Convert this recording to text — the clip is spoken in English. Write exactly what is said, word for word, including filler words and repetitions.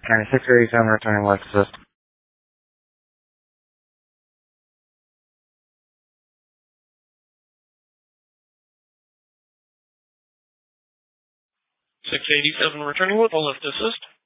ninety-six eighty-seven returning life assist. six eighty-seven returning with a lift assist.